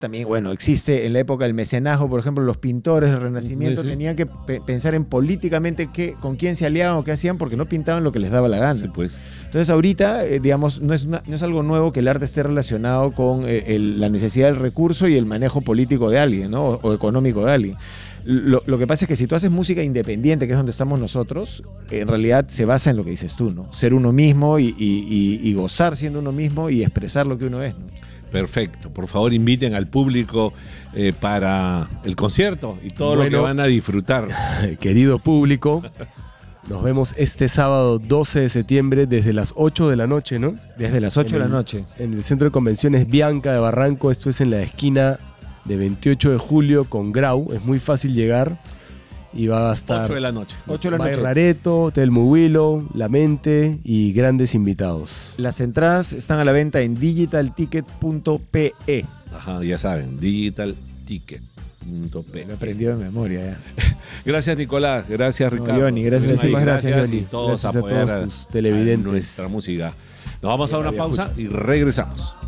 También, bueno, existe en la época del mecenazgo, por ejemplo, los pintores del Renacimiento tenían que pensar en políticamente con quién se aliaban o qué hacían, porque no pintaban lo que les daba la gana. Sí, pues. Entonces ahorita, digamos, no es algo nuevo que el arte esté relacionado con la necesidad del recurso y el manejo político de alguien, ¿no? O económico de alguien. Lo que pasa es que si tú haces música independiente, que es donde estamos nosotros, en realidad se basa en lo que dices tú, ¿no? Ser uno mismo y gozar siendo uno mismo y expresar lo que uno es, ¿no? Perfecto. Por favor, inviten al público para el concierto y todo lo que van a disfrutar. Querido público, nos vemos este sábado 12 de septiembre desde las 8 de la noche, ¿no? Desde las 8 de la noche. En el Centro de Convenciones Bianca de Barranco. Esto es en la esquina de 28 de julio con Grau. Es muy fácil llegar. Y va a estar 8 de la noche. 8 de la noche. Rareto, Telmo Willow, La Mente y grandes invitados. Las entradas están a la venta en digitalticket.pe. Ajá, ya saben, digitalticket.pe. Lo he aprendido de memoria ya. Gracias, Nicolás. Gracias, Ricardo. Johnny, Muchísimas gracias, Johnny. Y todos Gracias a apoyar todos tus televidentes. nuestra música. Nos vamos a una pausa y regresamos.